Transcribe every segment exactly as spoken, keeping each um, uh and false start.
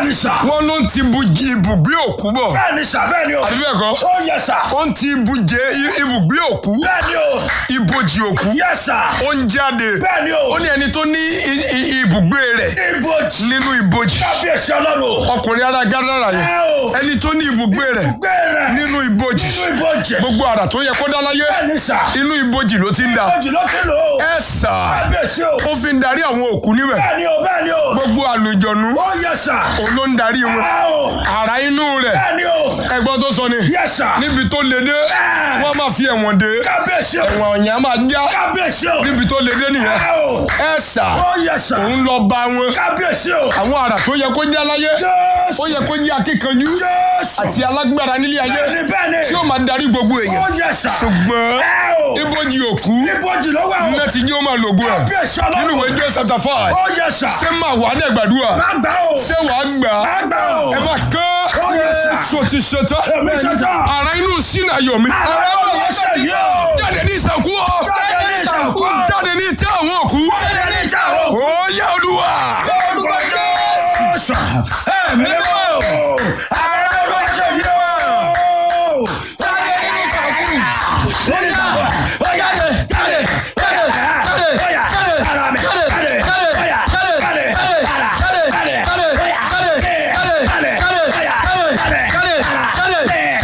Bẹ́ẹ̀ni sà. wọ́n ló ń ti ibùgbé òkú bọ̀. Bẹ́ẹ̀ni sà bẹ́ẹ̀ni o. àbí bẹ́ẹ̀ kọ́. Ó yẹ sà. ó ń ti ibùjẹ ibùgbé òkú. Bẹ́ẹ̀ni o. ibojì òkú. Yẹ sà. ó ń jáde. Bẹ́ẹ̀ni o. ó ní ẹni tó ní ibùgbé rẹ̀. Ibojì. nínú ibojì. Kábíyèsí Ọlọ́run. ọkùnrin ara Gádárà yẹn. Ẹ o. ẹni tó ní ibùgbé rẹ̀. Ibùgbé rẹ̀. nínú ibojì. Nínú ibojì. gbogbo àrà tó yẹ kó dá láyé. Bẹ́ẹ̀ni sà. inú ibojì ló ti ń dá. Ibojì ló ti lò ó. ẹ sà. Kábíyèsí o. ó fi ń darí àwọn òkú níbẹ̀. Bẹ́ẹ̀ni o bẹ́ẹ̀ni o. gbogbo àlùjọ̀nú. Ó yẹ sà. òun ló ń darí wọn. Ẹ o. àrà inú rẹ̀. Bẹ́ẹ̀ni o. ẹgbọ́n tó sọ ni. Yẹ sà. níbi tó le dé. Ẹ. wọ́n máa fi ẹ̀wọ̀n dé. Kábíyèsí o. ẹ̀wọ̀n ọ̀yàn á máa já. Kábíyèsí o. níbi tó le dé nìyẹn. Ẹ o. ẹ sà. Ó yẹ sà. òun lọ bá wọn. Kábíyèsí o. àwọn àrà tó yẹ kó já láyé. Jésù. ó yẹ kó jẹ́ akíkanjú. Jésù. àti alágbára nílé ayé. Bẹ́ẹ̀ni bẹ́ẹ̀ni. tí ó máa darí gbogbo Ó èèyàn. yẹ sà. ṣùgbọ́n Ẹ o. ibojì òkú. Ibojì ló wà o. láti jẹ́ ó máa lògùn ẹ̀. Kábíyèsí nínú ìwé Ọlọ́run. Jésù chapter five. Ó yẹ sà. ṣé máa wà ní ẹ̀gbàdúrà. Má gbà o. ṣé wàá gbà. Má gbà o. ẹ máa kán. Ó yẹ sà. ṣó ti ṣetán. Èmi ṣetán. ara inú sínú ayọ̀ mi. Ara inú yẹn ṣe yìí o. jáde ní ìsànkú o. Jáde ní ìsànkú. jáde ní ìtẹ́ àwọn òkú. Jáde ní ìjà o. ó yá Olúwa. Orúkọ Jésù. Ẹ̀mí mọ́. Ara inú yẹn ṣe yìí o. Jáde ní ìsànkú. Ó yá. Ó yá. Jáde. Jáde. Jáde. Ó yá. Ara mi. Jáde. Ó yá. Jáde. Jáde. Ara. Jáde. Jáde. Ó yá. Jáde. Jáde. Ó yá. Jáde.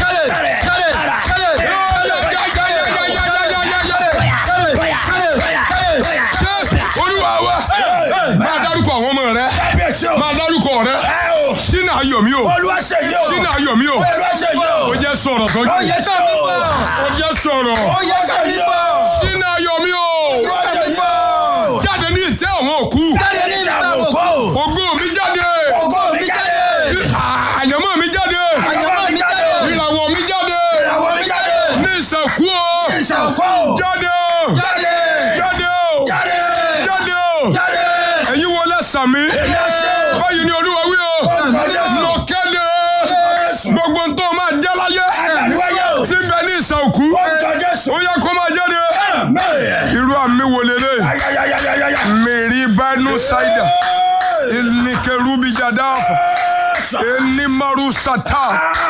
Jésù Olúwa wa. máa dárúkọ àwọn ọmọ rẹ. Kábíyèsí o. máa dárúkọ rẹ. Ẹ o. sínú ayọ̀ mi o. Olúwa ṣe yìí o. sínú ayọ̀ mi o. Olúwa ṣe yìí o. ó jẹ́ sọ̀rọ̀ sọ́jú. Ó yẹ sọ mi bọ̀. ó jẹ́ sọ̀rọ̀. Ó yẹ sọ mi bọ̀. sínú ayọ̀ mi o. Olúwa ṣe yìí o. jáde ní ìtẹ́ àwọn òkú. Jáde ní ìsànkú. ògo mi jáde. Ògo mi jáde. àyànmọ́ mi jáde. Àyànmọ́ mi jáde. ìràwọ̀ mi jáde. Ìràwọ̀ mi jáde. ní ìsànkú o. Ìsànkú. jáde o. Jáde. jáde o. Jáde. jáde o. Jáde. ẹ̀yin wo lẹ sàmí. Èmi àṣẹ o. báyìí ni Olúwa wí o. Orúkọ Jésù. lọ kéde. gbogbo ń tó máa jẹ́ láyé. Àgbàdúwáyé o. tí ń bẹ ní ìsànkú. Orúkọ Jésù. ó yẹ kó máa jáde. Àmín. irú àmì wo lélẹ̀. Ayayayayaya. mèrí bánú ṣáìdà. ìlìkẹrùbí jàdáàfọ̀. ènìmọ̀rù sàtà.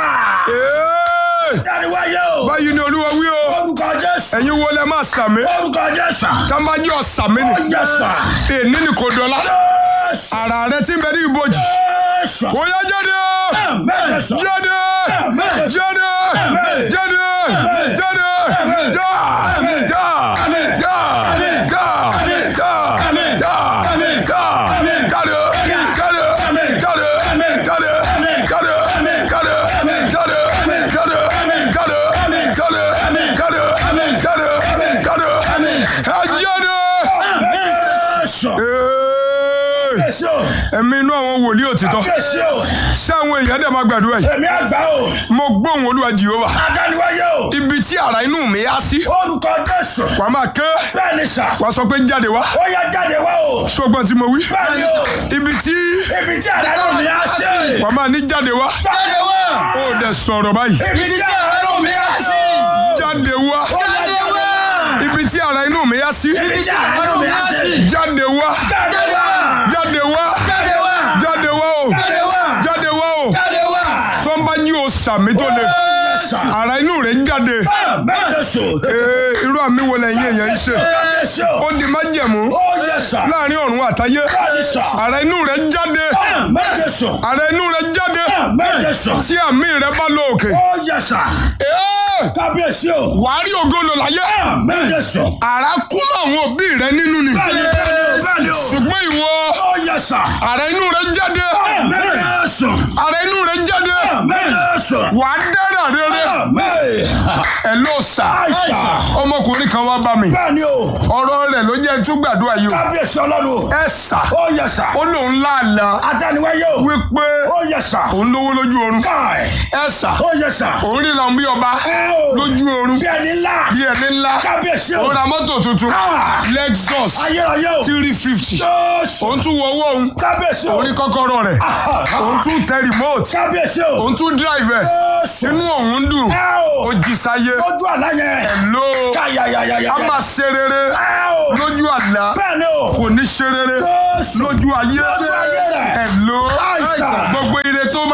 Àgbàdúwáyé o. báyìí ni Olúwa wí o. Orúkọ Jésù. ẹ̀yin wo lẹ máa sàmí. Orúkọ Jésù. támájọ́ sàmí ni. Ó yẹ sà. èní ni kò dọ̀la. Jésù. ara rẹ tí ń bẹ ní ibojì. Jésù. ó yá jáde. Àmín Jésù. jáde. Àmín. jáde. Àmín. jáde. Àmín. jáde. Àmín. já. Àmín. já. Àmín. já. Àmín. já. Àmín. já. Àmín. já. Àmín. já. Àmín. jáde. Àmín. jáde. Àmín. jáde. Àmín. jáde. Àmín. jáde. Àmín. jáde. Àmín. jáde. Àmín. jáde. Àmín. jáde. Àmín. jáde. Àmín. jáde. Àmín. jáde. Àmín. jáde. Àmín. ẹ jáde. Jésù. Ee. Jésù. ẹ̀mí inú àwọn wòlíì òtítọ́. Jésù. sáwọn èèyàn dẹ̀ máa gbàdúrà yìí. Èmi àgbà o. mo gbóhùn Olúwa Jèhófà. Àgbàdúwáyé o. ibi tí ara inú mi á sí. Orúkọ Jésù. wàá máa ké. Bẹ́ẹ̀ni sà. wàá sọ pé jáde wá. Ó yá jáde wá o. ṣùgbọ́n tí mo wí. Bẹ́ẹ̀ni o. ibi tí Ibi tí àdánù mi á sí. wàá máa ní jáde wá. Jáde wá. ó dẹ̀ sọ̀rọ̀ báyìí. Ibi tí àdánù mi á sí. jáde wá. Ó yá jáde wá. ibi tí ara inú mi á sí. Ibi tí àdánù mi á sí. jáde wá. Jáde wá. jáde wá. Jáde wá. jáde wá o. Jáde wá. jáde wá o. Jáde wá. tó ń bá yí o sàmì tó le. ara inú rẹ̀ jáde. Jésù. Ee, irú àmì wo lẹ́yìn èèyàn ń ṣe. Jésù. ó di májẹ̀mú Ó yẹ sà. láàrin ọ̀run àtayé. Bẹ́ẹ̀ni sà. ara inú rẹ̀ jáde. Jésù. ara inú rẹ̀ jáde. Jésù. tí àmì rẹ̀ bá lọ òkè. Ó yẹ sà. Ee, Kábíyèsí o. wàá rí ògo lò láyé. Jésù. ara kún mọ́ àwọn òbí rẹ̀ nínú ni. Bẹ́ẹ̀ni bẹ́ẹ̀ni o bẹ́ẹ̀ni o. ṣùgbọ́n ìwọ Ó yẹ sà. ara inú rẹ̀ jáde. Jésù. ara inú rẹ̀ jáde. Jésù. wàá dára rere. ẹ ló sà. Àìsà. ọmọkùnrin kan wá bá mi. Bẹ́ẹ̀ni o. ọ̀rọ̀ rẹ̀ ló jẹ́ tún gbàdúrà yìí o. Kábíyèsí Ọlọ́run. ẹ sà. Ó yẹ sà. ó lóun láàlá Àdániwáyé o. wípé Ó yẹ sà. òun lówó lójú oorun. Káì. ẹ sà. Ó yẹ sà. òun ríran bí ọba Ẹ o. lójú oorun Bí ẹni ńlá. bí ẹni ńlá. Kábíyèsí o. òun ra mọ́tò tuntun Ah. Lexus Ayérayé o. three fifty. Jésù. òun tún wọ owó òun. Kábíyèsí o. òun rí kọ́kọ́rọ́ rẹ̀. òun tún tẹ remote. Kábíyèsí o. òun tún drive ẹ̀. Jésù. inú òun dùn. Ẹ o. ó jí sáyé. Lójú àlá yẹn. ló Káyàyàyàyà. a máa ṣe rere Ẹ o. lójú àlá. Bẹ́ẹ̀ni o. kò ní ṣe rere Jésù. lójú ayé. Lójú ayé rẹ̀. ẹ̀ ló Àìsàn. gbogbo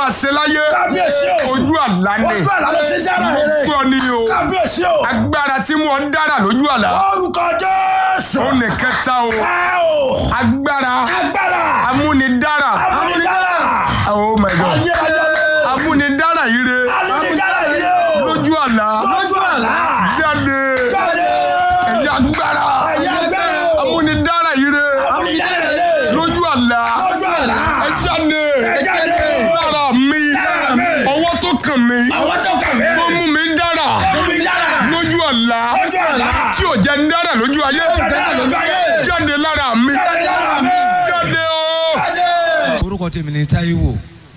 ṣe láyé kábíyèsí o. ojú àlá ni ojú àlá ló ti dára rere. gbọ́ ni o kábíyèsí o. agbára tí mo dára lójú àlá orúkọ Jésù. ó ní kẹta o ẹ o. agbára agbára. amúnidára amúnidára. oh my God ayé ayé. amúnidára ire amúnidára yìí o. lójú àlá lójú àlá. jáde jáde. ẹ̀yà agbára ẹ̀yà agbára o. amúnidára ire amúnidára yìí. lójú àlá lójú àlá. ẹ jáde ẹ jáde. lára mi Lára mi. ọwọ́ tó kàn mí àwọn tó kà mí. tó mú mi dára amúnidára. lójú àlá lójú àlá. tí ò jẹ́ ń dára lójú ayé dára lójú ayé. jáde lára mi jáde lára mi. jáde o. jáde. orúkọ tèmi ni Táíwò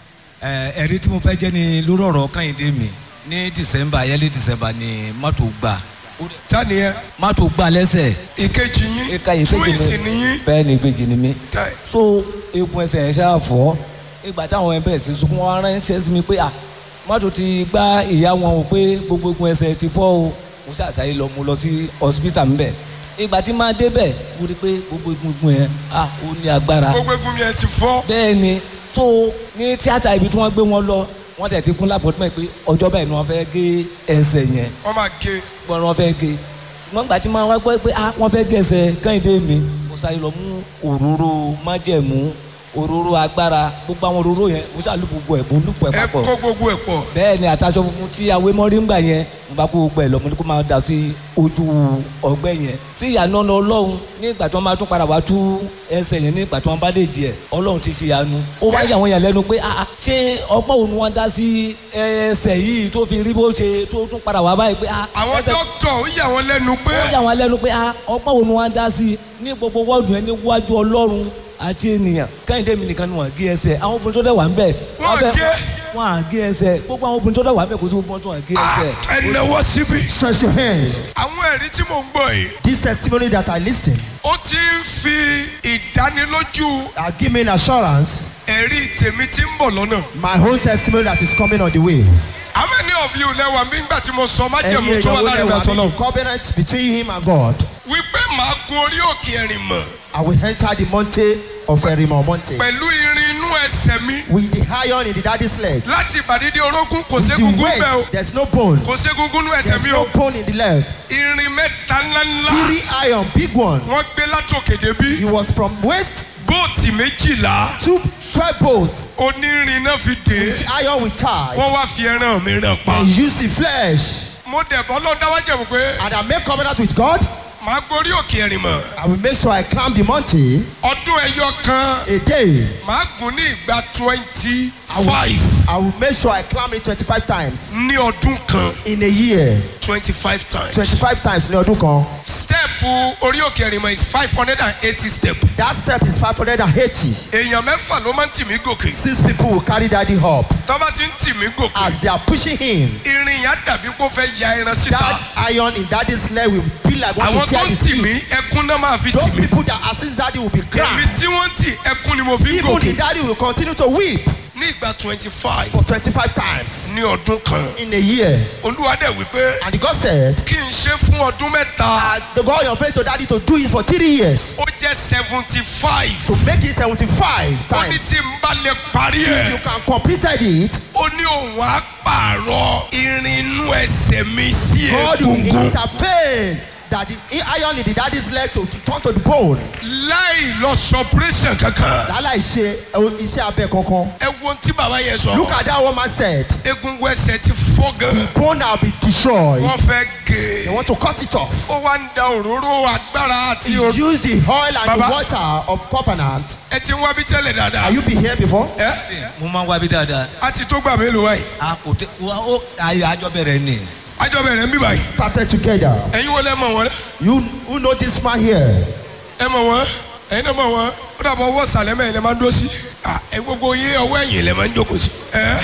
ẹ̀rí tí mo fẹ́ jẹ́ ni lórí ọ̀rọ̀ Kẹ́hìndé mi ní December ayẹlẹ December ni mọ́tò gbà tani yẹ mọ́tò gbà lẹ́sẹ̀. ìkejì yín ìka yìí twins kejì ni yín bẹ́ẹ̀ ni ìbejì ni mí. Tai. so eegun ẹsẹ̀ yẹn ṣáà fọ́ ìgbà táwọn ẹbẹ̀ sí sunkún wọn ránṣẹ́ sí mi pé à mọ́tò ti gbá ìyá wọn o pé gbogbo eegun ẹsẹ̀ ti fọ́ o mo ṣàṣàyè lọ mo lọ sí hospital ńbẹ̀ ìgbà tí máa débẹ̀ mo rí i pé gbogbo egungun yẹn ah ó ní agbára. gbogbo egun yẹn ti fọ́. bẹ́ẹ̀ ni so ní tíátà ibi tí wọ́n gbé wọn lọ wọ́n tẹ̀ ti fún lápòtúmọ̀ pé ọjọ́ bẹ́ẹ̀ ni wọ́n fẹ́ gé ẹsẹ̀ yẹn wọ́n máa gé. wọ́n ni wọ́n fẹ́ gé wọ́n gbà tí máa wá gbọ́ pé ah wọ́n fẹ́ gé ẹsẹ̀ Kẹ́hìndé mi mo sáré lọ mú òróró májẹ̀mú òróró agbára gbogbo àwọn òróró yẹn mo ṣáà lù gbogbo ẹ̀ mo lù pọ̀ ẹ̀ ẹ papọ̀ kó gbogbo ẹ̀ pọ̀. bẹ́ẹ̀ ni àtàṣọ funfun tí awé mọ́rí ń gbà yẹn mo bá kó gbogbo ẹ̀ lọ mo ní kó máa dà sí ojú ọgbẹ́ yẹn sí ìyànà Ọlọ́run nígbà tí wọ́n máa tún padà wá tú ẹsẹ̀ yẹn nígbà tí wọ́n bá dé jẹ Ọlọ́run ti ṣe ìyanu ó wá yà wọ́n yàn lẹ́nu pé ah ṣé ọgbọ́n òun wọn dá sí ẹsẹ̀ yìí tó fi rí bó ṣe tó tún padà wá báyìí pé ah àwọn dókítà ó yà wọ́n lẹ́nu pé. ó yà wọ́n lẹ́nu pé ah ọgbọ́n òun wọn dá sí ní gbogbo wọ́ọ̀dù yẹn níwájú Ọlọ́run àti ènìyàn Kẹ́hìndé mi nìkan ni wọ́n gé ẹsẹ̀ àwọn obìnrin tó dẹ̀ wà ń bẹ̀. wọ́n gé. wọ́n à gé ẹsẹ̀ gbogbo àwọn obìnrin tó dẹ̀ wà ń bẹ̀ kò sí gbogbo wọn tó wọ́n gé ẹsẹ̀. ẹ náwó síbi. Stretch your hands. àwọn ẹ̀rí tí mò ń gbọ́ yìí. This testimony that I listen ó ti ń fi ìdánilójú are giving assurance ẹ̀rí tèmi tí ń bọ̀ lọ́nà. my own testimony that is coming on the way. how many of you lẹ́wà mí nígbà tí mo sọ májẹ̀mú Ẹ̀yin tó wà ìyàwó láàrin lẹ́wà ìgbà tó lọ. the covenant between him and God. wípé màá gun orí òkè ẹ̀rìn mọ̀ I will enter the mountain of Erimo mountain pẹ̀lú irin inú ẹsẹ̀ mi with the iron in the daddy's leg. láti ìbàdí dé orókún kò With the ségungun bẹ́ẹ̀ o waist, there's no bone. kò ségungun nú ẹsẹ̀ There's mi no o bone in the leg. irin mẹ́ta ńláńlá Three iron, big one. wọ́n gbé látòkè débí It was from waist bóòtì méjìlá to twelve bolts. onírin náà fi dé The iron with tie. wọ́n wá fi ẹran mi ràn pa. And use the flesh. mo dẹ̀ bọ́ lọ́dọ̀ dáwájẹ̀ mọ̀ pé And I make covenant with God. màá gorí òkè ẹ̀rìn mọ̀ I will make sure I climb the mountain ọdún ẹyọ kan a day. màá gùn ní ìgbà twenty five I will make sure I climb it twenty-five times ní ọdún kan in a year. twenty five times. twenty-five times ní ọdún kan. step orí òkè ẹ̀rìn mọ̀ is five hundred and eighty step. That step is five hundred eighty. èèyàn mẹ́fà ló máa ń tì mí gòkè. Six people will carry daddy up tó bá ti ń tì mí gòkè as they are pushing him. irin yẹn á dàbí kó fẹ́ ya ẹran síta. That iron in daddy's leg will be like want àwọn to tó tear ń his tì mí feet. ẹkún náà máa fi tì Those mí. people that assist daddy will be èmi crying. tí wọ́n ń tì ẹkún ni mo fi ń Even the gòkè. daddy will continue to weep ní ìgbà twenty five for twenty-five times ní ọdún kan. in a year. olúwa dẹ̀ wípé And the God said, kí n ṣe fún ọdún mẹ́ta. and the God you pray to daddy to do it for three years. ó jẹ́ seventy five. To make it seventy-five ó ní times. tí n bá lè parí You ẹ̀. can completed it. ó ní òun á pààrọ̀ irin inú ẹsẹ̀ mi sí God will egungun. intervene that the iron in the daddy's leg to, to turn to the bone. láì lọ suppression kankan. Lálá ìṣe iṣẹ́ abẹ kankan. ẹ wo ohun tí bàbá yẹn sọ. Look at that woman said. egungun ẹsẹ̀ ti fọ́ gan. Bone now be destroyed. wọ́n fẹ́ They gé. want to cut it off. ó wá ń da òróró agbára àti You òróró. use the oil and Baba. the water of covenant. ẹ ti ń wá bí tẹ́lẹ̀ dáadáa. Are you been here before? ẹ mo máa ń wá bí dáadáa a ti tó gbà mélòó wáyé. a kò tẹ wa ó ayé àjọ bẹ̀rẹ̀ ni. àjọ bẹ̀rẹ̀ ń bí báyìí. Started together. ẹ̀yin wo lẹ́ mọ̀ wọ́n. You who know this man here? ẹ mọ̀ wọ́n ẹ̀yin náà mọ̀ wọ́n ó dàbọ̀ ọwọ́ sàlẹ̀ mẹ́rin lẹ́ máa ń dó sí. ẹ gbogbo yé ọwọ́ ẹ̀yìn lẹ́ máa ń jókòó sí. ẹ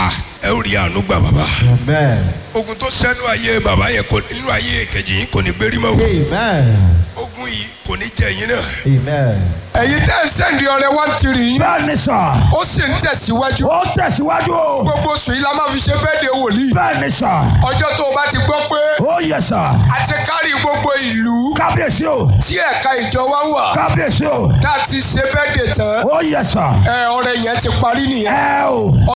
ẹ ò rí àánú gbà bàbá. Amen. ogun tó sẹ́nu ayé bàbá yẹn kò nínú ayé kejì yín kò ní gbérí mọ́. Amen. ogun yìí kò ní jẹ yín náà. Amen. ẹ̀yin tẹ́ ẹ sẹ́ndì ọrẹ wá ń tiri yín. bẹ́ẹ̀ ni sà. ó sì ń tẹ̀síwájú. ó tẹ̀síwájú o. gbogbo oṣù yìí la máa fi ṣe bẹ́ẹ̀dẹ̀ wòlíì. bẹ́ẹ̀ ni sà. ọjọ́ tó o bá ti gbọ́ pé ó yẹ sà. a ti kárí gbogbo ìlú kábíyèsí o. tí ẹ̀ka ìjọ wa wà kábíyèsí o. tá a ti ṣe bẹ́ẹ̀dẹ̀ tán ó yẹ sà. ẹ ọrẹ yẹn ti parí nìyẹn. ẹ o. ọjọ́ ìbí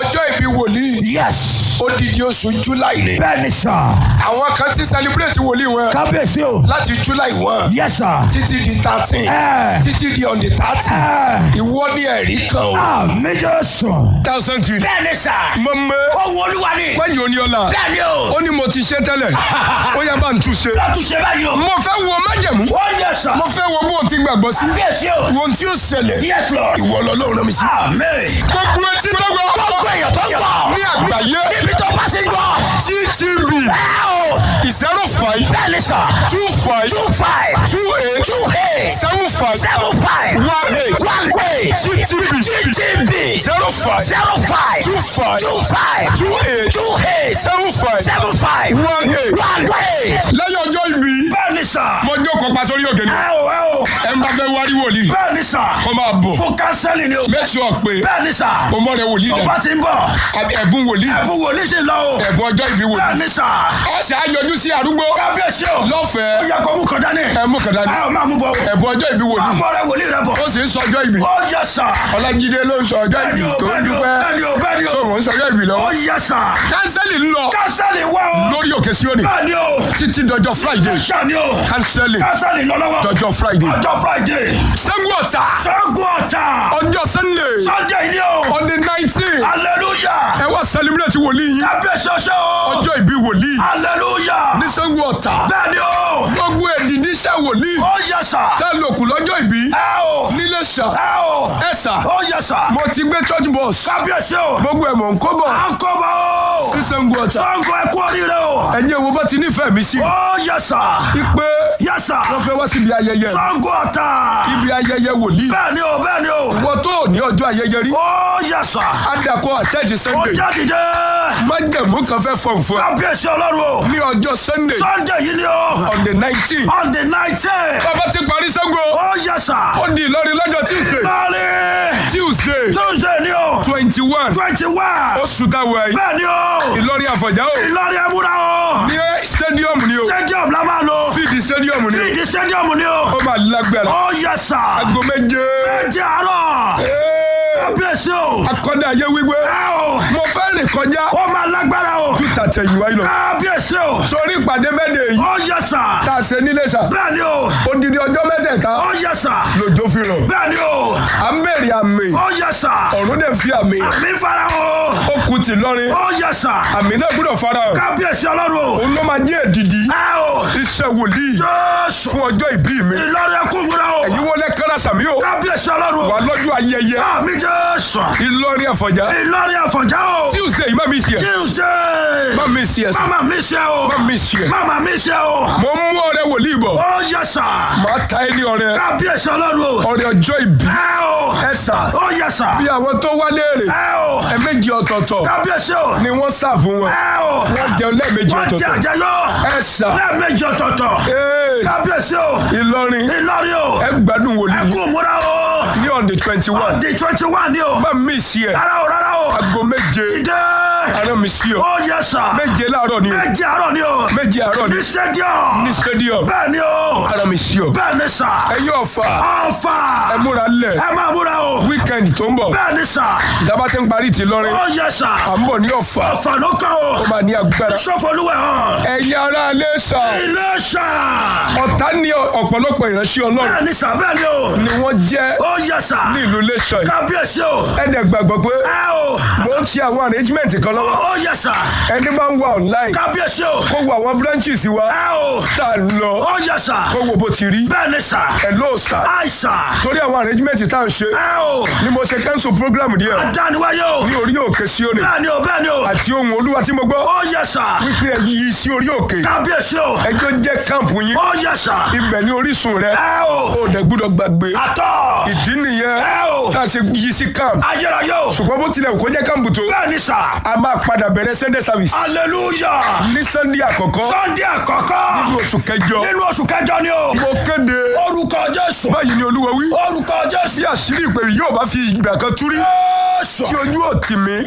wòlíì Yes. odidi oṣù july ni. Bẹ́ẹ̀ni sà. àwọn kan ti celebrate wòlíì wọn Kábíyèsí o. láti july one Yes sà. títí di thirteen Ẹ. títí di on the thirty Ẹ. ìwọ ní ẹ̀rí kan o. Àmì Jésù. thousand two. Bẹ́ẹ̀ni sà. mo mọ Owó Olúwa ni. wáyé oníọlá Bẹ́ẹ̀ni o. ó ní mo ti ṣe tẹ́lẹ̀ ó yá bá ń tún ṣe. Látúnṣe báyìí o. mo fẹ́ wo májẹ̀mú Ó yẹ sà. mo fẹ́ wo bó o ti gbàgbọ́ sí Kábíyèsí o. wo ohun tí ó ṣẹlẹ̀ Yes Lord. ìwọ lọ́lọ́run rán mi sí. Àmì. gbogbo etí tó gbọ́ Gbogbo èèyàn tó ń gbọ́. ní àgbáyé Níbi tó bá ti ń gbọ́. T T V Ẹ o. zero five Bẹ́ẹ̀ni sà. two five Two five. two eight Two eight. seven five Seven five. one eight One eight. T T V T T V. zero five Zero five. two five Two five. two eight Two eight. seven five Seven five. one eight. One eight. lẹ́yìn ọjọ́ ìbí Bẹ́ẹ̀ni sà. mo jókòó pa sórí òkè ni Ẹ o ẹ o. ẹ ń bá fẹ́ wárí wòlíì Bẹ́ẹ̀ni sà. kó máa bọ̀ Fún kánsẹ́lì ni o. make sure pé Bẹ́ẹ̀ni sà. o mọ̀ rẹ wòlíì Tó dẹ̀ bá ti ń bọ̀. ẹ̀bùn wòlíì Ẹ̀bùn wòlíì ṣe lọ o. ẹ̀bùn ọjọ́ ìbí wòlíì Bẹ́ẹ̀ni sà. ọ̀sẹ̀ àyọjú sí arúgbó Kábíyèsí o. Ó lọ́fẹ̀ẹ́ yẹ kó mú kan dání. ẹ mú kàdá ní Ẹ ò máa mú bọ̀. ẹ̀bùn ọjọ́ ìbí wòlíì Àmọ́ rẹ wòlíì rẹ bọ̀. ó sì ń sọ ọjọ́ ìbí Ó yẹ sà. ọlájídé ló ń sọ ọjọ́ Bẹ́ẹ̀ni ìbí o. tó ń Bẹ́ẹ̀ni o. dúpẹ́ Bẹ́ẹ̀ni o. Bẹ́ẹ̀ni o. so mò ń sọ ọjọ́ ìbí lọ Ó yẹ sà. kánsẹ́lì ń lọ Kánsẹ́lì wá o. lórí òkè Síónì Bẹ́ẹ̀ni o. títí dọjọ́ friday Ṣàní o. kánsẹ́lì Kánsẹ́lì lọ lọ́wọ́. dọjọ́ friday Ọjọ́ Friday. Ṣàngó Ọ̀tà Ṣàngó Ọ̀tà. ọjọ́ sunday Sunday ni o. on the nineteen Hallelujah. ẹ wá celebrate wòlíì yín Kábíyèsí ọṣẹ́ o. ọjọ́ ìbí wòlíì Hallelujah. ní Ṣàngó Ọ̀tà Bẹ́ẹ̀ni o. gbogbo èdìdí iṣẹ́ wòlíì Ó yẹ sà. tẹ́ lòkù lọ́jọ́ ìbí Ẹ o. nílé ṣà Ẹ o. ẹ ṣà Ó yẹ sà. mo ti gbé church bus Kábíyèsí o. gbogbo ẹ̀ mọ̀ ń kó bọ̀ À ń kọ́ bọ̀ o. sí Ṣàngó Ọ̀tà Ṣàngó ẹ kú oríire o. ẹ̀yin wo bá ti nífẹ̀ẹ́ mi sí Ó yẹ sà. pé Yẹ sà. wọ́n fẹ́ wá síbi ayẹyẹ Ṣàngó Ọ̀tà. ibi ayẹyẹ wòlíì Bẹ́ẹ̀ni o. Bẹ́ẹ̀ni o. wọ́n tó ní ọjọ́ ayẹyẹ rí Ó yẹ sà. adakọ àtẹ́jì Ó sunday jáde dé. májẹ̀mú kan fẹ́ fọ̀n fún ẹ Kábíyèsí Ọlọ́run o. ní ọjọ́ sunday Sunday yìí ni o. on the nineteen On the nineteen. bàbá ti parí Ṣàngó Ó yẹ sà. ó di Ìlọrin lọ́jọ́ tuesday Lọ́ọ̀rì. tuesday Tuesday ni o. twenty one Twenty one. oṣù táwọn ẹ̀yìn Bẹ́ẹ̀ni o. Ìlọrin Àfọ̀njá o Ìlọrin ẹ̀múra o. ní stadium ni o Stadium la máa lò. fíìdì stadium ni o Fíìdì stadium ni o. ó máa lágbára Ó yẹ sà. aago méje Méje àárọ̀. Ee, Kábíyèsí o. akọ́dà ayé wíwé Ẹ o. mo fẹ́ rìn kọjá Ó máa lágbára o. tàtẹ̀yìnwá yìí lọ Kábíyèsí o. sórí ìpàdé mẹ́tẹ̀ yìí Ó yẹ sà. tá a ṣe nílé sà Bẹ́ẹ̀ni o. odidi ọjọ́ mẹ́tẹ̀ẹ̀ta Ó yẹ sà. lòjó fi rọ̀ Bẹ́ẹ̀ni o. à ń bèrè àmì Ó yẹ sà. ọ̀run dẹ̀ fi àmì Àmì fara o. ó kù tì lọ́rin Ó yẹ sà. àmì náà gbọ́dọ̀ fara hàn Kábíyèsí Ọlọ́run o. òun ló máa jẹ́ èdìdí Ẹ o. iṣẹ́ wòlíì Jésù. fún ọjọ́ ìbí mi Ìlọrin ẹkún múra o. èyí wọlé kára sàmí o Kábíyèsí Ọlọ́run o. wà lọ́jọ́ ayẹyẹ Àmì Jésù. Ìlọrin Àfọ̀njá Ìlọrin Àfọ̀njá o. tuesday má mi ṣe Tuesday. má mi ṣe ẹsẹ̀ Mama mi ṣe o. má mi ṣe Mama mi ṣe o. mo ń mú ọrẹ wòlíì bọ̀ Ó yẹ sà. màá ta ẹ ní ọrẹ Kábíyèsí Ọlọ́run o. ọrẹ ọjọ́ ìbí Ẹ o. ẹ sà Ó yẹ sà. bí àwọn tó wá léèrè Ẹ o. ẹ̀ẹ̀mejì ọ̀tọ̀ọ̀tọ̀ Kábíyèsí o. ni wọ́n sà fún wọn Ẹ o. wọ́n jẹun lẹ́ẹ̀mejì Wọ́n jẹ ọ̀tọ̀ọ̀tọ̀ àjẹyọ. ẹ sà Lẹ́ẹ̀mejì ọ̀tọ̀ọ̀tọ̀. ee Kábíyèsí o. Ìlọrin Ìlọrin o. ẹ gbádùn wòlíì Ẹkún múra o. ní on the twenty one Di twenty one ni o. má mi ṣe ẹ Rárá o rárá o. aago méje Ìdè. ara mi ṣe ọ Ó yẹ sà. méje láàárọ̀ ni o Méje àárọ̀ ni o. méje àárọ̀ ni Ní stadium. ní stadium Bẹ́ẹ̀ ni o. ara mi ṣe ọ Bẹ́ẹ̀ ni sà. ẹ yóò fà Ọ̀fà. ẹ múra lẹ̀ Ẹ máa múra o. weekend tó ń bọ̀ Bẹ́ẹ̀ ni sà. dábàá ti ń parí ti lọ́rin Ó yẹ sà. à ń bọ̀ ní Ọ̀fà Ọ̀fà ló kàn o. ó máa ní agbára Sọ́fọ̀lúwẹ̀ hàn. ẹ̀yin ará ilé sà Ilé sà. ọ̀tá ní ọ̀pọ̀lọpọ̀ ìránṣẹ́ Ọlọ́run Bẹ́ẹ̀ ni sà bẹ́ẹ̀ ni o. ni wọ́n jẹ́ Ó yẹ sà. ní ìlú Iléṣà yìí Kábíyèsí o. ẹ̀dẹ̀ gbàgbọ́ pé Ẹ o. mo ń ṣe àwọn arrangement kan lọ́wọ́ Ó yẹ sà. ẹni máa ń wà online Kábíyèsí o. kó wo àwọn branches wa Ẹ o. tá a lọ Ó yẹ sà. kó wo bó ti rí Bẹ́ẹ̀ ni sà. ẹ̀ ló sà Àìsà. torí àwọn arrangement tá à ń ṣe Ẹ o. ni mo ṣe cancel program díẹ̀ Adániwáyé o. ní orí òkè Síónì Bẹ́ẹ̀ ni o bẹ́ẹ̀ ni o. àti ohun Olúwa tí mo gbọ́ Ó yẹ sà. wípé ẹ yí sí orí òkè Kábíyèsí o. ẹjọ́ jẹ́ camp yín Ó yẹ sà. ibẹ̀ ní orísun rẹ Ẹ o. ó dẹ̀ gbúdọ̀ gbàgbé Àtọ̀. ìdí nìyẹn Ẹ o. tá a ṣe yí sí camp Ayérayé o. ṣùgbọ́n bó tilẹ̀ kó jẹ́ camp tó Bẹ́ẹ̀ ni sà. a máa padà bẹ̀rẹ̀ Sunday service Hallelujah. ní Sunday àkọ́kọ́ Sunday àkọ́kọ́. nínú oṣù kẹjọ Nínú oṣù kẹjọ ni o. mo kéde Orúkọ Jésù. báyìí ni Olúwa wí Orúkọ Jésù. tí àṣírí ìpè yóò bá fi ìgbà kan túrí Jésù. tí ojú ò tì mí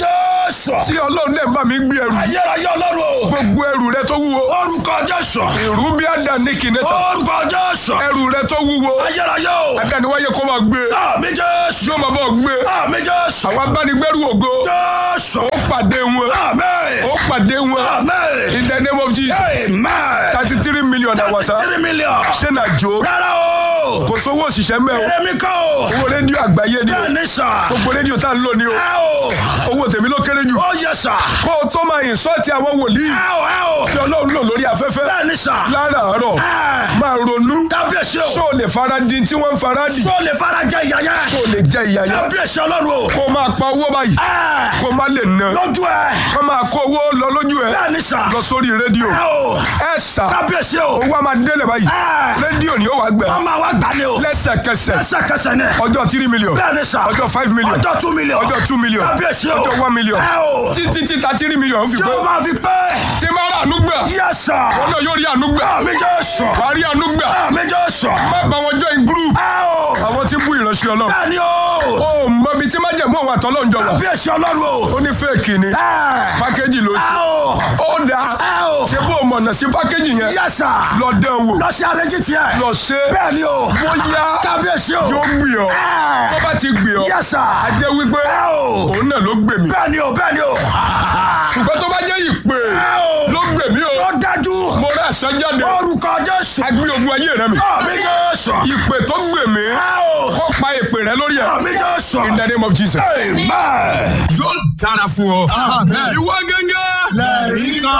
Jésù. tí ọlọ́run dẹ̀ bá mi gbé ẹrù. ayérayé ọlọ́run o. gbogbo ẹrù rẹ tó wúwo. orúkọ Jésù. ìrú bí àdáni kìnẹ́tà. orúkọ Jésù. ẹrù rẹ tó wúwo. ayérayé o. àdániwáyé kó máa gbé. àmín Jésù. yóò máa bọ̀ gbé. àmín Jésù. àwọn abánigbẹ́rù ògo. Jésù. ó pàdé wọn. àmín. ó pàdé wọn. àmín. in the name of Jesus. amen. thirty three million àwàsá. three million. ṣé nà jó. rárá o. kò sówó òṣìṣẹ́ mẹ́ o. èmi kọ́ o. owó rédíò àgbáyé ni o. bẹ́ẹ̀ ni sà. gbogbo rédíò tá a ń lò ní o. ẹ o. owó tèmi ló kéré jù. ó yẹ sà. kó o tó máa ìsọ́ọ̀tì àwọn wòlíì. ẹ o ẹ o. tí ọlọ́run lò lórí afẹ́fẹ́. bẹ́ẹ̀ ni sà. láràárọ̀ ẹ. máa ronú. kábíyèsí o. ṣó o lè fara di tí wọ́n ń fara dì. ṣó lè fara jẹ ìyá yẹn. ṣó o lè jẹ ìyà yẹn. kábíyèsí ọlọ́run o. kó o máa pa owó báyìí. ẹ. kó o má lè ná. lójú ẹ. kó o máa kó owó lọ lójú ẹ. bẹ́ẹ̀ ni sà. lọ sórí rédíò. ẹ o. ẹ sà. kábíyèsí o. owó a máa délẹ̀ báyìí. ẹ. rédíò ni ó wàá gbẹ. wọ́n máa wá gbà ní o. lẹ́sẹ̀kẹsẹ̀. lẹ́sẹ̀kẹsẹ̀ ni. ọjọ́ three million. bẹ́ẹ̀ ni sà. ọjọ́ five million. ọjọ́ two million. ọjọ́ two million. kábíyèsí o. ọjọ́ one million. ẹ o. títí tí ta three million fi tí pé. o máa fi pé. tí máa rà àánú gbà. yẹ sà. wọn náà yóò rí àánú gbà. àmín Jésù. wà á rí àánú gbà. àmín Jésù. má bá wọn join group. ẹ o. àwọn tí ń bú ìránṣẹ́ ọlọ́run. bẹ́ẹ̀ ni o. ó mọ ibi tí má jẹ̀mú àwọn àtọ́lọ́ ń jọ wà. kábíyèsí ọlọ́run o. ó ní fẹ́ẹ̀kì ni. ẹ. pákéjì ló ẹ ṣe. o. ó dáa. ẹ o. ṣé bó o mọ̀nà sí pákéjì yẹn. yẹ sà. lọ dán wò. lọ sí àrẹ́jì tiẹ̀. lọ ṣe. bẹ́ẹ̀ ni o. bóyá kábíyèsí o. yóò gbì ọ́. ẹ. tó bá ti gbì ọ́. yẹ sà. a jẹ́ wípé ẹ o. òun náà ló gbè mí. bẹ́ẹ̀ ni o bẹ́ẹ̀ ni o. ṣùgbọ́n tó bá jẹ́ ìpè ẹ o. ló gbè mí o. tó dájú. mo rà àṣẹjáde. orúkọ Jésù. agbé ogun ayé rẹ mi. àmín Jésù. ìpè tó gbè mí. ẹ o. kó pa ìpè rẹ lórí ẹ. àmín Jésù. in the name of Jesus. amen. yóò dára fún ọ. ìwọ gẹ́gẹ́. lẹ́rìí kan.